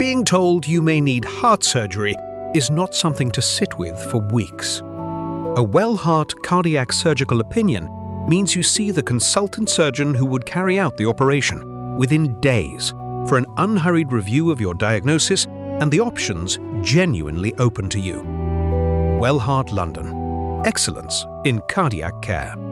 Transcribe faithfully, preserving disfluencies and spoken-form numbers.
being told you may need heart surgery is not something to sit with for weeks. A well-heart cardiac surgical opinion means you see the consultant surgeon who would carry out the operation within days for an unhurried review of your diagnosis and the options genuinely open to you. Wellheart London. Excellence in cardiac care.